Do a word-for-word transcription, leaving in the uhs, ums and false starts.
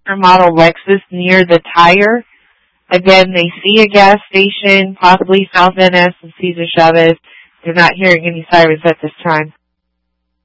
model Lexus near the tire. Again, they see a gas station, possibly South N S and Cesar Chavez. They're not hearing any sirens at this time.